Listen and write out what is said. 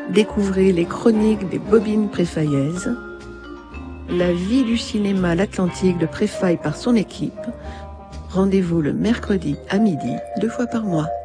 Découvrez les chroniques des bobines Préfaillaises, la vie du cinéma L'Atlantique de Préfaille par son équipe. Rendez-vous le mercredi à midi, 2 fois par mois.